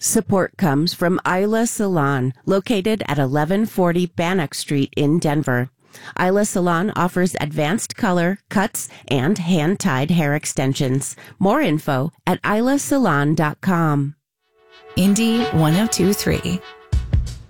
Support comes from Isla Salon, located at 1140 Bannock Street in Denver. Isla Salon offers advanced color, cuts, and hand-tied hair extensions. More info at islasalon.com. Indy 102.3.